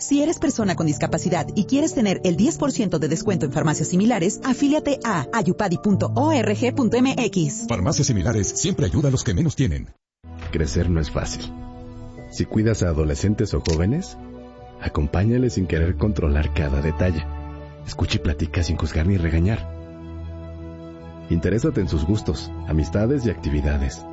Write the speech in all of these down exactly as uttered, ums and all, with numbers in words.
Si eres persona con discapacidad y quieres tener el diez por ciento de descuento en farmacias similares, afíliate a ayupadi punto org punto mx. Farmacias Similares siempre ayuda a los que menos tienen. Crecer no es fácil. Si cuidas a adolescentes o jóvenes, acompáñales sin querer controlar cada detalle. Escucha y platica sin juzgar ni regañar. Interésate en sus gustos, amistades y actividades.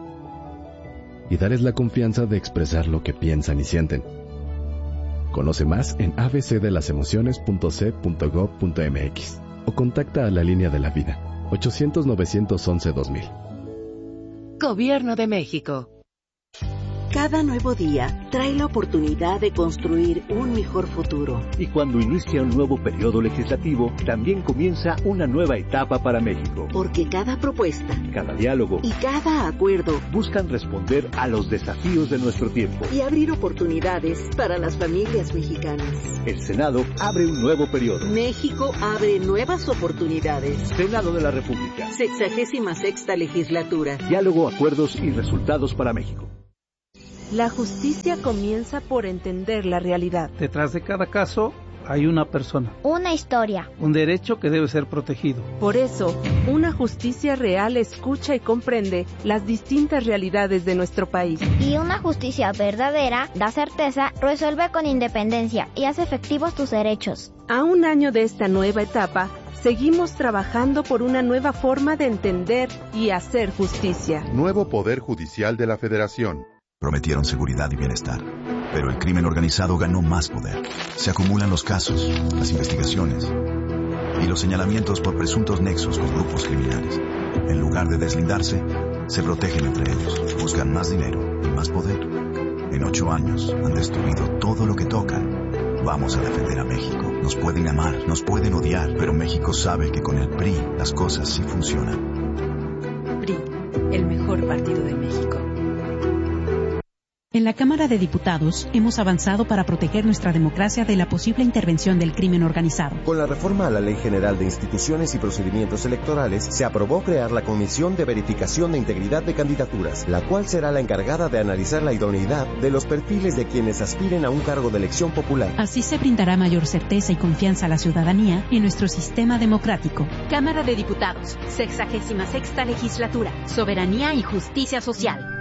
Y dales la confianza de expresar lo que piensan y sienten. Conoce más en a b c de las emociones punto c punto gov punto mx o contacta a la línea de la vida ochocientos, novecientos once, dos mil. Gobierno de México. Cada nuevo día trae la oportunidad de construir un mejor futuro. Y cuando inicia un nuevo periodo legislativo, también comienza una nueva etapa para México. Porque cada propuesta, cada diálogo y cada acuerdo buscan responder a los desafíos de nuestro tiempo y abrir oportunidades para las familias mexicanas. El Senado abre un nuevo periodo. México abre nuevas oportunidades. Senado de la República. Sexagésima sexta legislatura. Diálogo, acuerdos y resultados para México. La justicia comienza por entender la realidad. Detrás de cada caso hay una persona. Una historia. Un derecho que debe ser protegido. Por eso, una justicia real escucha y comprende las distintas realidades de nuestro país. Y una justicia verdadera da certeza, resuelve con independencia y hace efectivos tus derechos. A un año de esta nueva etapa, seguimos trabajando por una nueva forma de entender y hacer justicia. Nuevo Poder Judicial de la Federación. Prometieron seguridad y bienestar, pero el crimen organizado ganó más poder. Se acumulan los casos, las investigaciones y los señalamientos por presuntos nexos con grupos criminales. En lugar de deslindarse, se protegen entre ellos, buscan más dinero y más poder. En ocho años han destruido todo lo que tocan. Vamos a defender a México. Nos pueden amar, nos pueden odiar, pero México sabe que con el P R I las cosas sí funcionan. P R I, el mejor partido de México. En la Cámara de Diputados hemos avanzado para proteger nuestra democracia de la posible intervención del crimen organizado. Con la reforma a la Ley General de Instituciones y Procedimientos Electorales, se aprobó crear la Comisión de Verificación de Integridad de Candidaturas, la cual será la encargada de analizar la idoneidad de los perfiles de quienes aspiren a un cargo de elección popular. Así se brindará mayor certeza y confianza a la ciudadanía en nuestro sistema democrático. Cámara de Diputados, sexagésima sexta legislatura, soberanía y justicia social.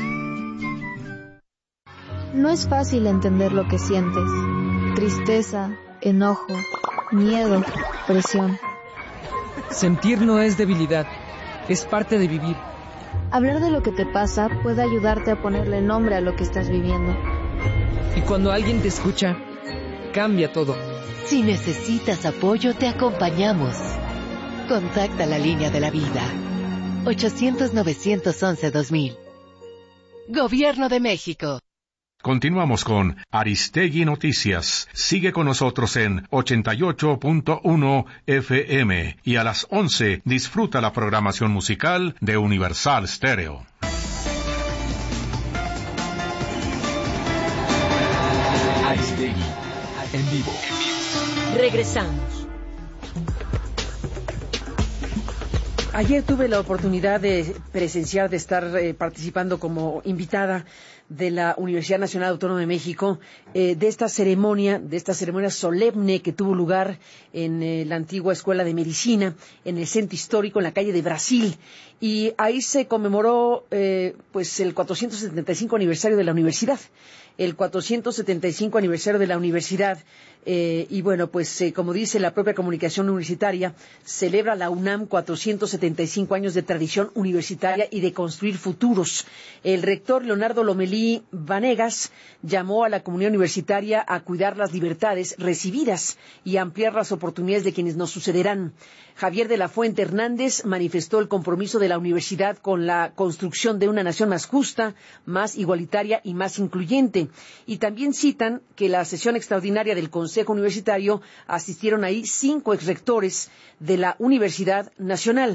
No es fácil entender lo que sientes. Tristeza, enojo, miedo, presión. Sentir no es debilidad, es parte de vivir. Hablar de lo que te pasa puede ayudarte a ponerle nombre a lo que estás viviendo. Y cuando alguien te escucha, cambia todo. Si necesitas apoyo, te acompañamos. Contacta la línea de la vida. ochocientos, novecientos once, dos mil. Gobierno de México. Continuamos con Aristegui Noticias. Sigue con nosotros en ochenta y ocho punto uno F M y a las once disfruta la programación musical de Universal Stereo. Aristegui, en vivo. Regresamos. Ayer tuve la oportunidad de presenciar, de estar eh, participando como invitada de la Universidad Nacional Autónoma de México, eh, de esta ceremonia, de esta ceremonia solemne que tuvo lugar en eh, la antigua Escuela de Medicina, en el Centro Histórico, en la calle de Brasil. Y ahí se conmemoró eh, pues el cuatrocientos setenta y cinco aniversario de la universidad. El cuatrocientos setenta y cinco aniversario de la universidad. Eh, y bueno, pues eh, como dice la propia comunicación universitaria, celebra la UNAM cuatrocientos setenta y cinco años de tradición universitaria y de construir futuros. El rector Leonardo Lomelí Vanegas llamó a la comunidad universitaria a cuidar las libertades recibidas y ampliar las oportunidades de quienes nos sucederán. Javier de la Fuente Hernández manifestó el compromiso de la universidad con la construcción de una nación más justa, más igualitaria y más incluyente. Y también citan que la sesión extraordinaria del Consejo Universitario asistieron ahí cinco exrectores de la Universidad Nacional.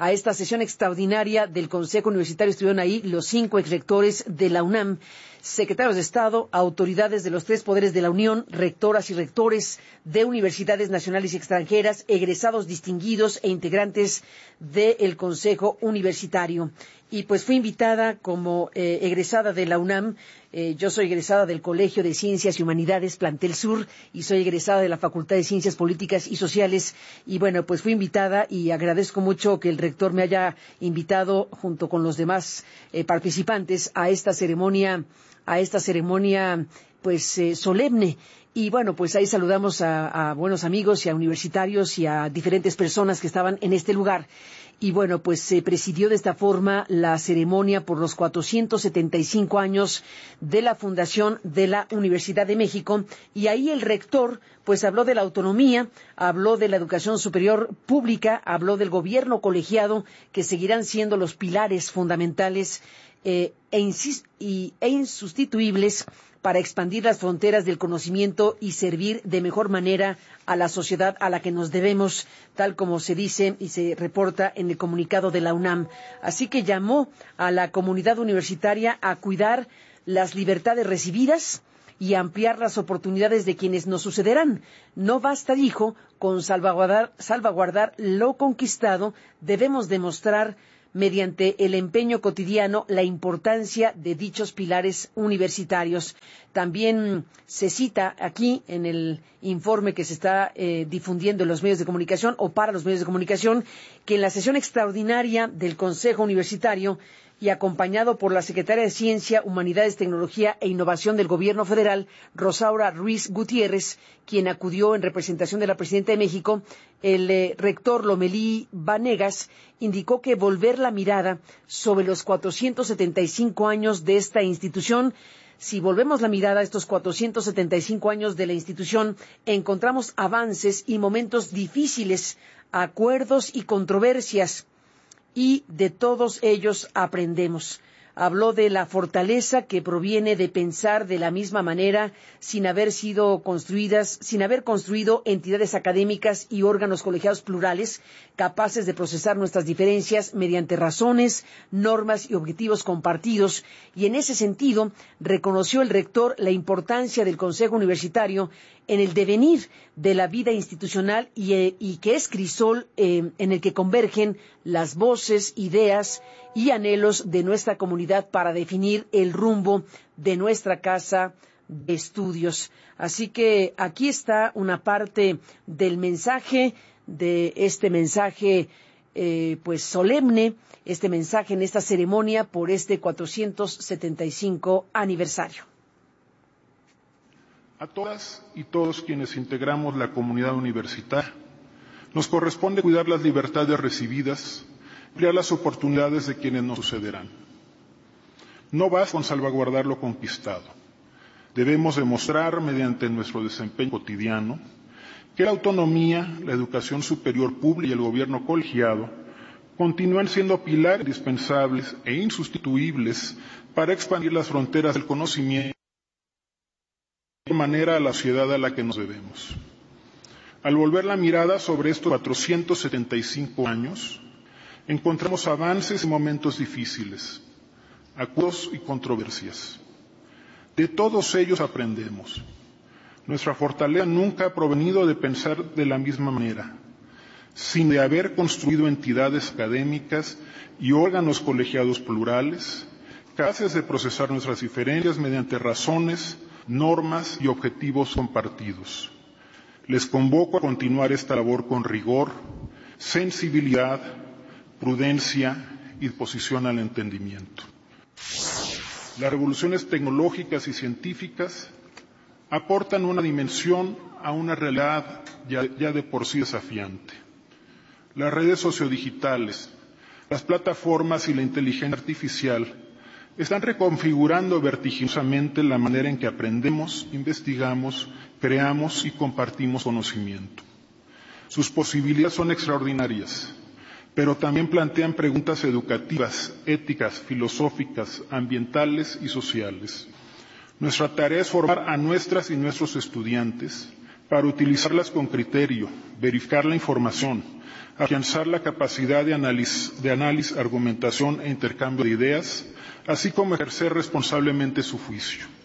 a esta sesión extraordinaria del Consejo Universitario. Estuvieron ahí los cinco exrectores de la UNAM, secretarios de Estado, autoridades de los tres poderes de la Unión, rectoras y rectores de universidades nacionales y extranjeras, egresados distinguidos e integrantes del Consejo Universitario. Y pues fui invitada como eh, egresada de la UNAM. Eh, yo soy egresada del Colegio de Ciencias y Humanidades Plantel Sur y soy egresada de la Facultad de Ciencias Políticas y Sociales. Y bueno, pues fui invitada y agradezco mucho que el rector me haya invitado junto con los demás eh, participantes a esta ceremonia, a esta ceremonia pues eh, solemne. Y bueno, pues ahí saludamos a, a buenos amigos y a universitarios y a diferentes personas que estaban en este lugar. Y bueno, pues se presidió de esta forma la ceremonia por los cuatrocientos setenta y cinco años de la fundación de la Universidad de México. Y ahí el rector pues habló de la autonomía, habló de la educación superior pública, habló del gobierno colegiado, que seguirán siendo los pilares fundamentales eh, e, insis- y, e insustituibles para expandir las fronteras del conocimiento y servir de mejor manera a la sociedad a la que nos debemos, tal como se dice y se reporta en el comunicado de la UNAM. Así que llamó a la comunidad universitaria a cuidar las libertades recibidas y ampliar las oportunidades de quienes nos sucederán. No basta, dijo, con salvaguardar, salvaguardar lo conquistado, debemos demostrar mediante el empeño cotidiano la importancia de dichos pilares universitarios. También se cita aquí en el informe que se está eh, difundiendo en los medios de comunicación o para los medios de comunicación, que en la sesión extraordinaria del Consejo Universitario y acompañado por la secretaria de Ciencia, Humanidades, Tecnología e Innovación del Gobierno Federal, Rosaura Ruiz Gutiérrez, quien acudió en representación de la Presidenta de México, el eh, rector Lomelí Vanegas indicó que volver la mirada sobre los cuatrocientos setenta y cinco años de esta institución. Si volvemos la mirada a estos cuatrocientos setenta y cinco años de la institución, encontramos avances y momentos difíciles, acuerdos y controversias, y de todos ellos aprendemos. Habló de la fortaleza que proviene de pensar de la misma manera sin haber sido construidas, sin haber construido entidades académicas y órganos colegiados plurales capaces de procesar nuestras diferencias mediante razones, normas y objetivos compartidos. Y en ese sentido reconoció el rector la importancia del Consejo Universitario en el devenir de la vida institucional y, eh, y que es crisol eh, en el que convergen las voces, ideas y anhelos de nuestra comunidad para definir el rumbo de nuestra casa de estudios. Así que aquí está una parte del mensaje, de este mensaje eh, pues solemne, este mensaje en esta ceremonia por este cuatrocientos setenta y cinco aniversario. A todas y todos quienes integramos la comunidad universitaria, nos corresponde cuidar las libertades recibidas, ampliar las oportunidades de quienes nos sucederán. No basta con salvaguardar lo conquistado. Debemos demostrar, mediante nuestro desempeño cotidiano, que la autonomía, la educación superior pública y el gobierno colegiado continúan siendo pilares indispensables e insustituibles para expandir las fronteras del conocimiento de manera a la sociedad a la que nos debemos. Al volver la mirada sobre estos cuatrocientos setenta y cinco años, encontramos avances y momentos difíciles, acuerdos y controversias. De todos ellos aprendemos. Nuestra fortaleza nunca ha provenido de pensar de la misma manera, sino de haber construido entidades académicas y órganos colegiados plurales, capaces de procesar nuestras diferencias mediante razones, normas y objetivos compartidos. Les convoco a continuar esta labor con rigor, sensibilidad, prudencia y disposición al entendimiento. Las revoluciones tecnológicas y científicas aportan una dimensión a una realidad ya, ya de por sí desafiante. Las redes sociodigitales, las plataformas y la inteligencia artificial están reconfigurando vertiginosamente la manera en que aprendemos, investigamos, creamos y compartimos conocimiento. Sus posibilidades son extraordinarias, pero también plantean preguntas educativas, éticas, filosóficas, ambientales y sociales. Nuestra tarea es formar a nuestras y nuestros estudiantes para utilizarlas con criterio, verificar la información, afianzar la capacidad de análisis, de análisis, argumentación e intercambio de ideas, así como ejercer responsablemente su juicio.